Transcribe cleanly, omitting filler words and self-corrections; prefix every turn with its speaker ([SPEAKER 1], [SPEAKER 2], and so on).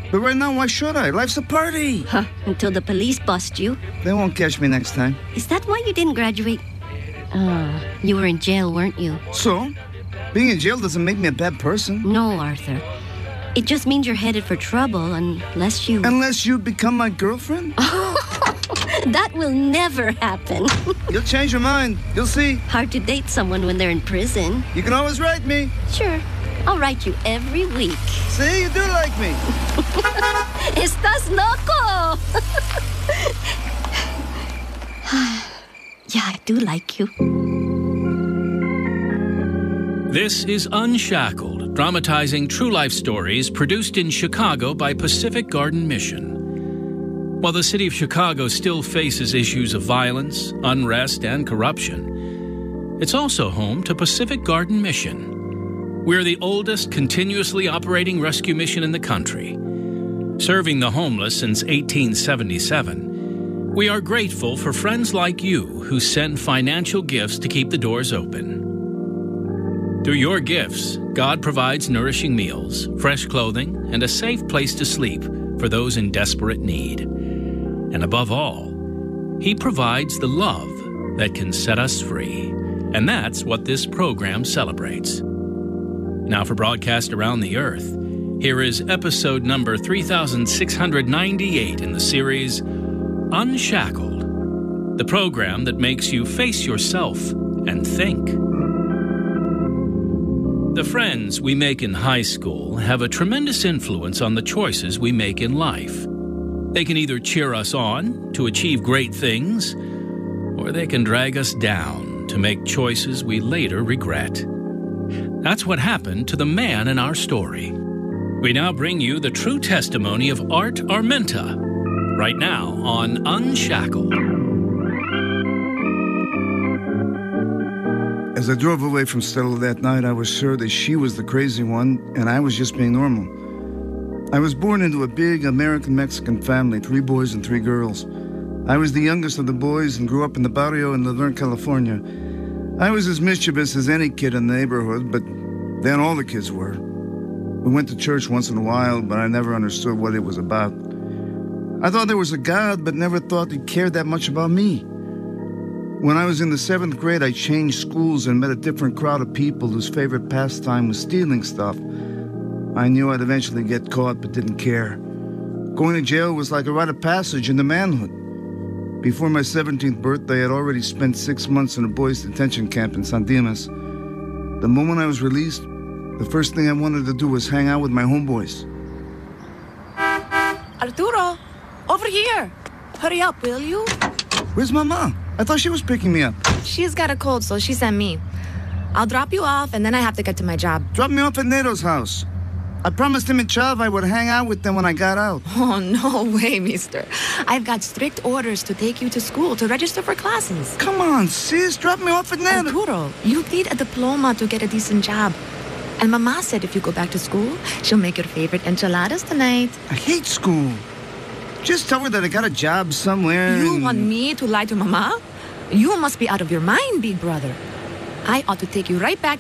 [SPEAKER 1] But right now, why should I? Life's a party.
[SPEAKER 2] Huh, until the police bust you.
[SPEAKER 1] They won't catch me next time.
[SPEAKER 2] Is that why you didn't graduate? You were in jail, weren't you?
[SPEAKER 1] So? Being in jail doesn't make me a bad person.
[SPEAKER 2] No, Arthur. It just means you're headed for trouble unless you...
[SPEAKER 1] Unless you become my girlfriend?
[SPEAKER 2] That will never happen.
[SPEAKER 1] You'll change your mind. You'll see.
[SPEAKER 2] Hard to date someone when they're in prison.
[SPEAKER 1] You can always write me.
[SPEAKER 2] Sure. I'll write you every week.
[SPEAKER 1] See, you do like me.
[SPEAKER 2] Estás loco! Yeah, I do like you.
[SPEAKER 3] This is Unshackled, dramatizing true life stories produced in Chicago by Pacific Garden Mission. While the city of Chicago still faces issues of violence, unrest, and corruption, it's also home to Pacific Garden Mission. We're the oldest continuously operating rescue mission in the country. Serving the homeless since 1877, we are grateful for friends like you who send financial gifts to keep the doors open. Through your gifts, God provides nourishing meals, fresh clothing, and a safe place to sleep for those in desperate need. And above all, He provides the love that can set us free. And that's what this program celebrates. Now for broadcast around the earth, here is episode number 3698 in the series Unshackled, the program that makes you face yourself and think. The friends we make in high school have a tremendous influence on the choices we make in life. They can either cheer us on to achieve great things, or they can drag us down to make choices we later regret. That's what happened to the man in our story. We now bring you the true testimony of Art Armenta, right now on Unshackled.
[SPEAKER 1] As I drove away from Stella that night, I was sure that she was the crazy one, and I was just being normal. I was born into a big American-Mexican family, 3 boys and 3 girls. I was the youngest of the boys and grew up in the barrio in Laverne, California. I was as mischievous as any kid in the neighborhood, but then all the kids were. We went to church once in a while, but I never understood what it was about. I thought there was a God, but never thought He cared that much about me. When I was in the 7th grade, I changed schools and met a different crowd of people whose favorite pastime was stealing stuff. I knew I'd eventually get caught, but didn't care. Going to jail was like a rite of passage into manhood. Before my 17th birthday, I'd already spent 6 months in a boys' detention camp in San Dimas. The moment I was released, the first thing I wanted to do was hang out with my homeboys.
[SPEAKER 4] Arturo, over here. Hurry up, will you?
[SPEAKER 1] Where's Mama? I thought she was picking me up.
[SPEAKER 4] She's got a cold, so she sent me. I'll drop you off, and then I have to get to my job.
[SPEAKER 1] Drop me off at Nato's house. I promised him and Chav I would hang out with them when I got out.
[SPEAKER 4] Oh, no way, mister. I've got strict orders to take you to school to register for classes.
[SPEAKER 1] Come on, sis. Drop me off at Nato.
[SPEAKER 4] Arturo, you need a diploma to get a decent job. And Mama said if you go back to school, she'll make your favorite enchiladas tonight.
[SPEAKER 1] I hate school. Just tell her that I got a job somewhere.
[SPEAKER 4] You want me to lie to Mama? You must be out of your mind, big brother. I ought to take you right back